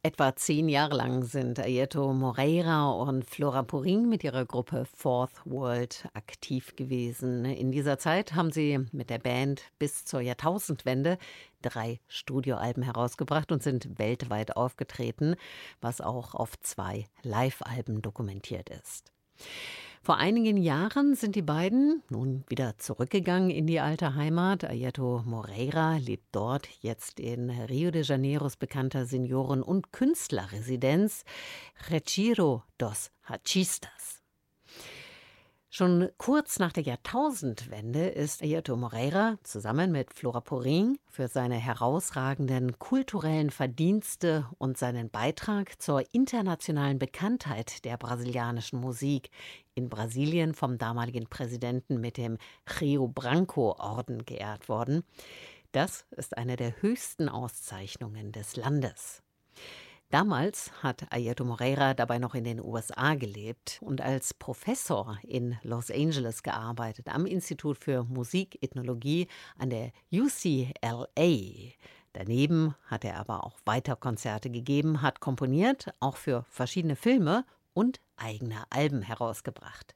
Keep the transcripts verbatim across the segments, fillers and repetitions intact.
Etwa zehn Jahre lang sind Airto Moreira und Flora Purim mit ihrer Gruppe Fourth World aktiv gewesen. In dieser Zeit haben sie mit der Band bis zur Jahrtausendwende drei Studioalben herausgebracht und sind weltweit aufgetreten, was auch auf zwei Live-Alben dokumentiert ist. Vor einigen Jahren sind die beiden nun wieder zurückgegangen in die alte Heimat. Airto Moreira lebt dort, jetzt in Rio de Janeiros bekannter Senioren- und Künstlerresidenz Retiro dos Artistas. Schon kurz nach der Jahrtausendwende ist Airto Moreira zusammen mit Flora Purim für seine herausragenden kulturellen Verdienste und seinen Beitrag zur internationalen Bekanntheit der brasilianischen Musik in Brasilien vom damaligen Präsidenten mit dem Rio Branco-Orden geehrt worden. Das ist eine der höchsten Auszeichnungen des Landes. Damals hat Airto Moreira dabei noch in den U S A gelebt und als Professor in Los Angeles gearbeitet, am Institut für Musikethnologie an der U C L A. Daneben hat er aber auch weiter Konzerte gegeben, hat komponiert, auch für verschiedene Filme und eigene Alben herausgebracht.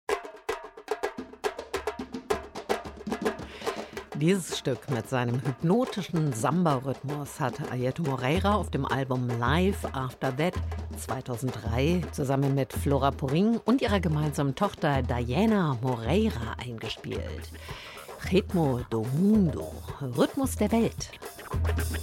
Dieses Stück mit seinem hypnotischen Samba-Rhythmus hat Airto Moreira auf dem Album Live After That zweitausenddrei zusammen mit Flora Purim und ihrer gemeinsamen Tochter Diana Moreira eingespielt. Ritmo do Mundo, Rhythmus der Welt.